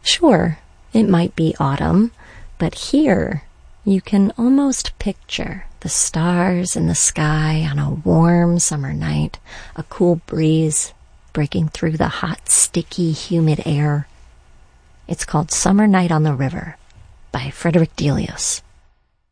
Sure, it might be autumn, but here you can almost picture the stars in the sky on a warm summer night, a cool breeze breaking through the hot, sticky, humid air. It's called Summer Night on the River by Frederick Delius.